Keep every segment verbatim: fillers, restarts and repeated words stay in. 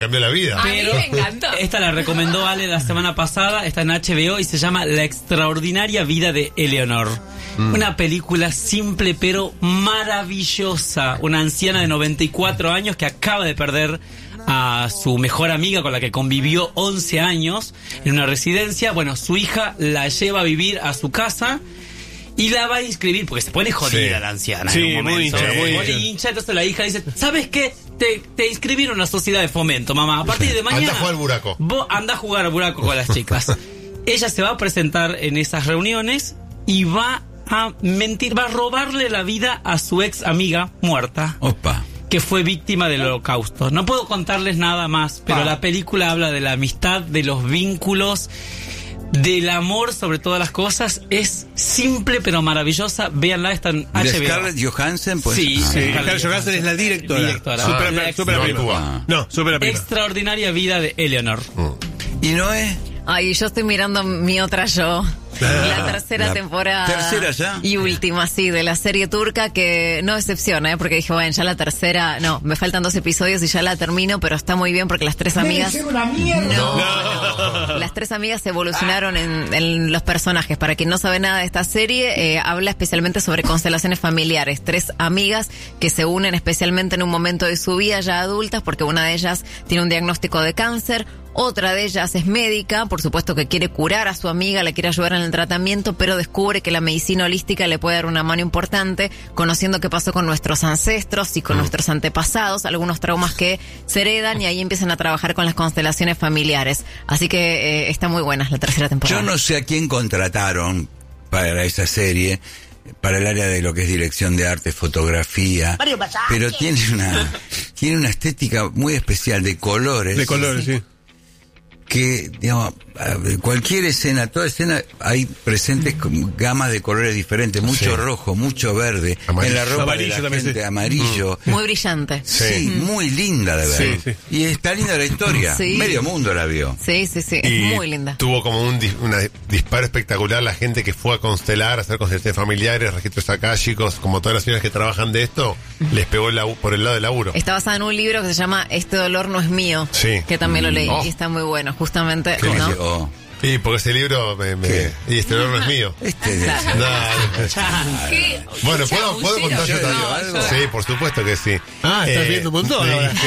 cambió la vida. A mí me encantó. Esta la recomendó Ale la semana pasada, está en H B O y se llama La extraordinaria vida de Eleanor. Mm. Una película simple pero maravillosa. Una anciana de noventa y cuatro años que acaba de perder a su mejor amiga con la que convivió once años en una residencia. Bueno, su hija la lleva a vivir a su casa y la va a inscribir, porque se pone jodida sí. la anciana. Sí, en un momento. muy hincha, se muy pone hincha. hincha. Entonces la hija dice, ¿sabes qué? Te, te inscribieron en una sociedad de fomento, mamá. A partir de mañana... Anda a jugar al buraco. Vos andá a jugar al buraco con las chicas. Ella se va a presentar en esas reuniones y va a mentir, va a robarle la vida a su ex amiga muerta. Opa. Que fue víctima del holocausto. No puedo contarles nada más, pero ah. la película habla de la amistad, de los vínculos, del amor sobre todas las cosas. Es simple pero maravillosa. Véanla, está en H B O. ¿Scarlett Johansson? Pues, sí, ah, sí. Scarlett Scarlett Johansson es la directora. directora. Super, Ah, super, super no, prima. No, super prima. Extraordinaria vida de Eleanor. ¿Y Noé? Ay, yo estoy mirando mi otra yo. La tercera la temporada. ¿Tercera ya? Y última, sí, de la serie turca, que no decepciona, ¿eh? Porque dije, bueno, ya la tercera, no, me faltan dos episodios y ya la termino, pero está muy bien porque las tres amigas... una mierda. No, no. Las tres amigas evolucionaron en, en los personajes. Para quien no sabe nada de esta serie, eh, habla especialmente sobre constelaciones familiares. Tres amigas que se unen especialmente en un momento de su vida ya adultas, porque una de ellas tiene un diagnóstico de cáncer. Otra de ellas es médica, por supuesto que quiere curar a su amiga, le quiere ayudar en el tratamiento, pero descubre que la medicina holística le puede dar una mano importante, conociendo qué pasó con nuestros ancestros y con mm. nuestros antepasados, algunos traumas que se heredan, y ahí empiezan a trabajar con las constelaciones familiares. Así que eh, está muy buena la tercera temporada. Yo no sé a quién contrataron para esa serie, para el área de lo que es dirección de arte, fotografía, pero tiene una, tiene una estética muy especial de colores. De colores, sí. sí. Que, digamos, cualquier escena, toda escena, hay presentes gamas de colores diferentes, mucho sí. rojo, mucho verde, amarillo. En la ropa amarillo de la gente, sí. amarillo. Mm. Muy brillante. Sí, sí mm. muy linda de ver. Sí, sí. Y está linda la historia, sí. medio mundo la vio. Sí, sí, sí, es muy linda. Tuvo como un una disparo espectacular la gente que fue a constelar, a hacer constelaciones familiares, registros akáshicos, como todas las señoras que trabajan de esto, mm. les pegó el por el lado del laburo. Está basada en un libro que se llama Este dolor no es mío, sí. que también lo leí oh. y está muy bueno. Justamente, ¿Qué ¿no? oh. Sí, porque ese libro me, me y este libro no es mío. Este no, no. Bueno, ¿puedo, ¿puedo contar yo también algo? Sí, por supuesto que sí. Ah, estás eh, viendo un montón sí, ahora.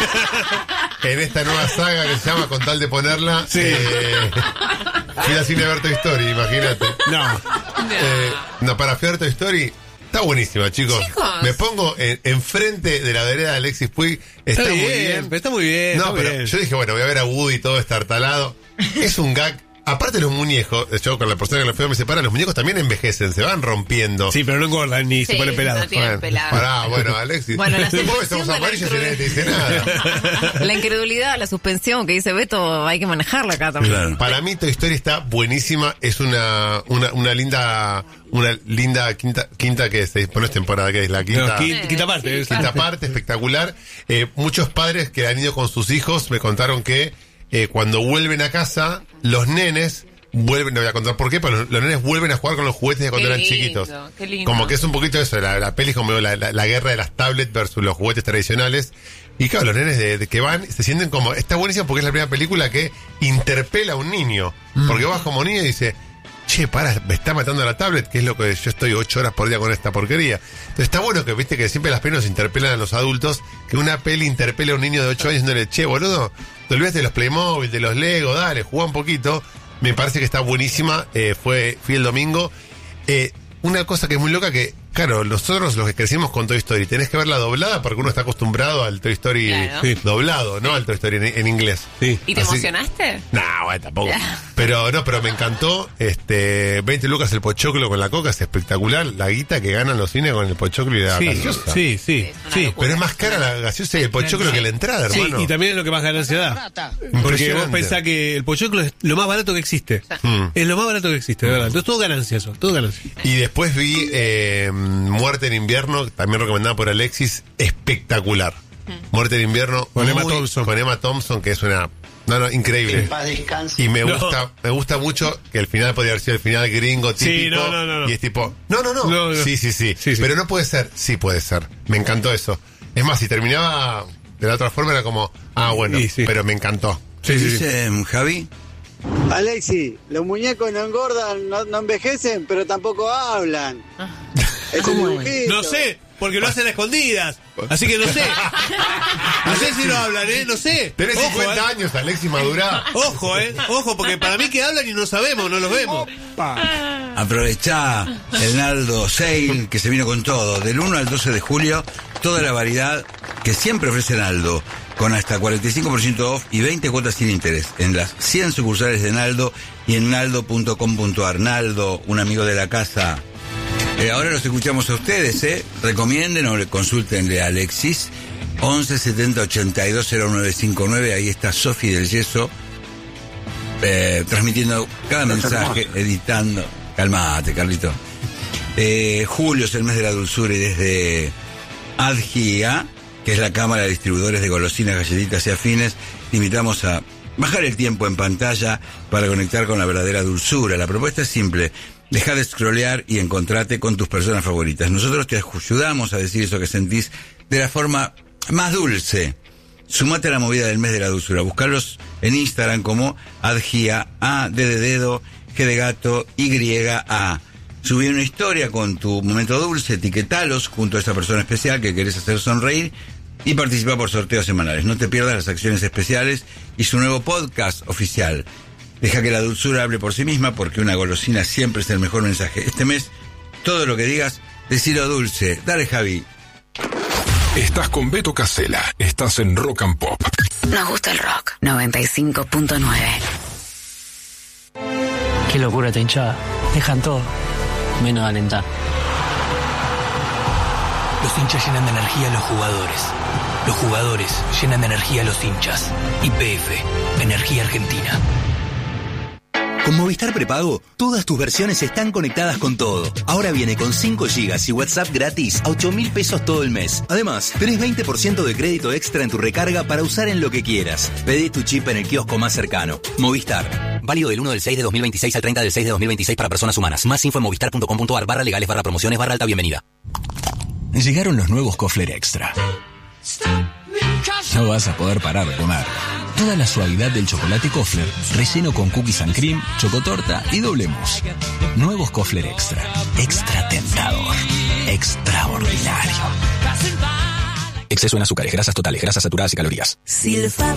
En esta nueva saga que se llama Con tal de ponerla, sí. eh, fui al cine a ver Toy Story, imagínate. No. Eh, no, para fui a ver Toy Story. Está buenísima, chicos. chicos. Me pongo en, enfrente de la vereda de Alexis Puig. Está, está muy bien, bien. Está muy bien. No, está pero bien. yo dije, bueno, voy a ver a Woody todo estartalado. Es un gag. Aparte los muñecos, yo con la persona que lo feo me separa, los muñecos también envejecen, se van rompiendo. Sí, pero no engordan ni sí, se ponen pelados. No tienen pelado. Pará, bueno, Alexis. Bueno, la vos estamos amarillos y nadie te dice nada. La incredulidad, la suspensión que dice Beto, hay que manejarla acá también. Claro. Para mí Toy Story está buenísima, es una una, una linda una linda quinta quinta que se dispone esta temporada, que es la quinta, no, quinta, quinta parte, sí, quinta parte, espectacular. Eh, muchos padres que han ido con sus hijos me contaron que eh, cuando vuelven a casa, los nenes vuelven, no voy a contar por qué, pero los, los nenes vuelven a jugar con los juguetes de cuando qué eran lindo, chiquitos. Qué lindo. Como que es un poquito eso, la, la peli es como la, la, la guerra de las tablets versus los juguetes tradicionales. Y claro, los nenes de, de que van se sienten como, está buenísimo porque es la primera película que interpela a un niño. Mm. Porque vas como niño y dice, che, para, me está matando la tablet, que es lo que yo estoy ocho horas por día con esta porquería. Entonces está bueno que, viste, que siempre las pelis nos interpelan a los adultos, que una peli interpele a un niño de ocho años diciéndole, che, boludo, te olvidaste de los Playmobil, de los Lego, dale, jugá un poquito. Me parece que está buenísima, eh, fue, fui el domingo. Eh, una cosa que es muy loca que, claro, nosotros los que crecimos con Toy Story, tenés que verla doblada porque uno está acostumbrado al Toy Story claro. sí. doblado, ¿no? Al Toy Story en, en inglés. Sí. ¿Y te Así, emocionaste? No, bueno, tampoco. Pero no, pero me encantó. Este, veinte lucas el pochoclo con la coca, es espectacular. La guita que ganan los cines con el pochoclo y la sí, gaseosa. Sí, sí, sí. sí. Pero es más cara la gaseosa y el pochoclo sí. que la entrada, hermano. Sí, y también es lo que más ganancia da. Porque vos pensás que el pochoclo es lo más barato que existe. Mm. Es lo más barato que existe, de verdad. Entonces todo ganancia eso, todo ganancia. Y después vi eh, Muerte en invierno, también recomendada por Alexis, espectacular. Mm. Muerte en invierno con muy, Emma Thompson. Con Emma Thompson, que es una no, no, increíble. Y me gusta, no. me gusta mucho que el final podría haber sido el final gringo típico. Sí, no, no, no, no. Y es tipo, no, no, no. no, no. Sí, sí, sí, sí, sí. Pero no puede ser. Sí puede ser. Me encantó eso. Es más, si terminaba de la otra forma era como, Ah, bueno, Sí, sí. pero me encantó. Sí, sí, sí. Dice mm, Javi. Alexi, los muñecos no engordan, no, no envejecen, pero tampoco hablan. Es un dibujito. No sé, porque lo hacen a escondidas. Así que no sé. No sé si lo hablan, ¿eh? No sé. Tenés Ojo, cincuenta ¿eh? años, Alexis, madurá. Ojo, ¿eh? Ojo, porque para mí que hablan y no sabemos, no los vemos. Aprovechá el Naldo Sale, que se vino con todo. Del uno al doce de julio, toda la variedad que siempre ofrece Naldo, con hasta cuarenta y cinco por ciento off y veinte cuotas sin interés, en las cien sucursales de Naldo y en naldo punto com punto ar. Naldo, un amigo de la casa. Eh, ahora los escuchamos a ustedes, ¿eh? Recomienden o consúltenle a Alexis, once setenta ochenta y dos cero nueve cincuenta y nueve, ahí está Sofi del Yeso, eh, transmitiendo cada mensaje, editando. Calmate, Carlito. Eh, julio es el mes de la dulzura y desde Adgia, que es la Cámara de Distribuidores de Golosinas, Galletitas y Afines, te invitamos a bajar el tiempo en pantalla para conectar con la verdadera dulzura. La propuesta es simple. Deja de scrollear y encontrate con tus personas favoritas. Nosotros te ayudamos a decir eso que sentís de la forma más dulce. Sumate a la movida del mes de la dulzura. Buscarlos en Instagram como Adgia, A, D de dedo, G de gato, Y, A. Subí una historia con tu momento dulce, etiquetalos junto a esa persona especial que querés hacer sonreír y participa por sorteos semanales. No te pierdas las acciones especiales y su nuevo podcast oficial. Deja que la dulzura hable por sí misma, porque una golosina siempre es el mejor mensaje. Este mes, todo lo que digas, decilo dulce. Dale, Javi. Estás con Beto Casella. Estás en Rock and Pop. Nos gusta el rock. noventa y cinco punto nueve. Qué locura esta hinchada. Dejan todo, menos alentar. Los hinchas llenan de energía a los jugadores. Los jugadores llenan de energía a los hinchas. Y P F, Energía Argentina. Con Movistar Prepago, todas tus versiones están conectadas con todo. Ahora viene con cinco gigas y WhatsApp gratis a ocho mil pesos todo el mes. Además, tenés veinte por ciento de crédito extra en tu recarga para usar en lo que quieras. Pedí tu chip en el kiosco más cercano. Movistar. Válido del uno del seis de dos mil veintiséis al treinta del seis de dos mil veintiséis para personas humanas. Más info en movistar punto com punto ar barra legales barra promociones barra alta bienvenida. Llegaron los nuevos Kofler Extra. No vas a poder parar de comer. Toda la suavidad del chocolate Kofler, relleno con cookies and cream, chocotorta y doble mousse. Nuevos Kofler Extra. Extra tentador. Extraordinario. Exceso en azúcares, grasas totales, grasas saturadas y calorías. Silfa